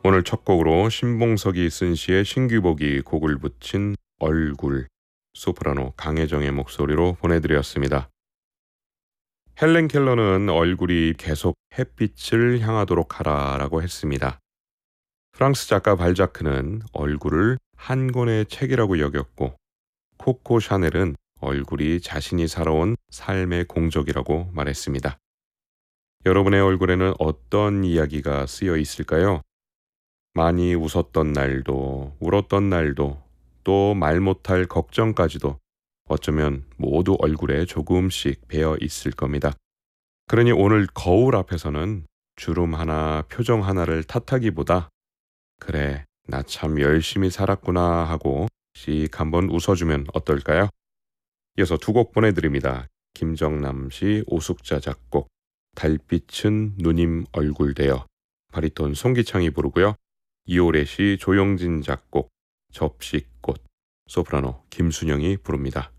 오늘 첫 곡으로 신봉석이 쓴 시의 신규복이 곡을 붙인 얼굴, 소프라노 강혜정의 목소리로 보내드렸습니다. 헬렌 켈러는 얼굴이 계속 햇빛을 향하도록 하라라고 했습니다. 프랑스 작가 발자크는 얼굴을 한 권의 책이라고 여겼고, 코코 샤넬은 얼굴이 자신이 살아온 삶의 공적이라고 말했습니다. 여러분의 얼굴에는 어떤 이야기가 쓰여 있을까요? 많이 웃었던 날도, 울었던 날도, 또 말 못할 걱정까지도 어쩌면 모두 얼굴에 조금씩 배어 있을 겁니다. 그러니 오늘 거울 앞에서는 주름 하나, 표정 하나를 탓하기보다 그래, 나 참 열심히 살았구나 하고 씩 한번 웃어주면 어떨까요? 이어서 두 곡 보내드립니다. 김정남 씨 오숙자 작곡, 달빛은 누님 얼굴 되어, 바리톤 송기창이 부르고요. 이효래 씨 조용진 작곡, 접시꽃, 소프라노 김순영이 부릅니다.